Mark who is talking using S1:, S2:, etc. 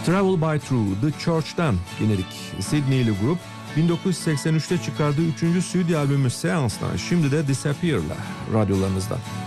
S1: Travel by Through The Church'tan dinledik. Sydney'li grup 1983'te çıkardığı 3. stüdyo albümü Seance'dan, şimdi de Disappear'la radyolarınızdan.